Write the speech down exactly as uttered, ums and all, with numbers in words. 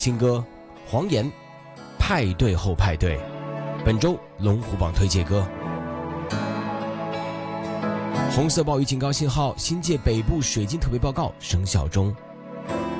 新歌《谎言》，派对后派对。本周龙虎榜推介歌。红色暴雨警告信号，新界北部水浸特别报告生效中。